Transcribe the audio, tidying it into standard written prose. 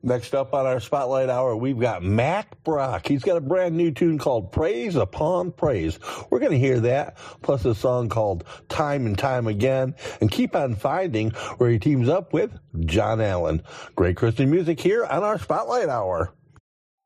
Next up on our Spotlight Hour, we've got Mack Brock. He's got a brand new tune called Praise Upon Praise. We're going to hear that, plus a song called Time and Time Again, and Keep on Finding, where he teams up with John Allen. Great Christian music here on our Spotlight Hour.